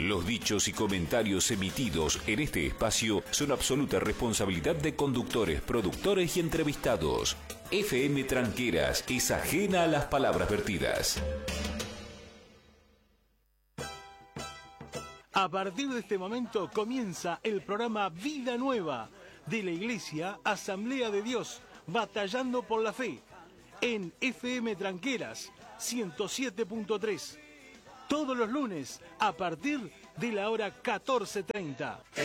Los dichos y comentarios emitidos en este espacio son absoluta responsabilidad de conductores, productores y entrevistados. FM Tranqueras es ajena a las palabras vertidas. A partir de este momento comienza el programa Vida Nueva de la Iglesia Asamblea de Dios, Batallando por la Fe, en FM Tranqueras 107.3. Todos los lunes a partir de la hora 14:30.